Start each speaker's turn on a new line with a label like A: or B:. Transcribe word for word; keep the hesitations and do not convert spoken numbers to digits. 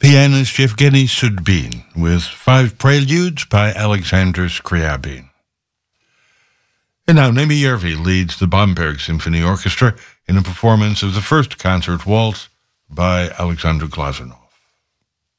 A: pianist Yevgeny Sudbin with five preludes by Alexander Scriabin. And now Nemi Järvi leads the Bamberg Symphony Orchestra in a performance of the first concert waltz by Alexander Glazunov.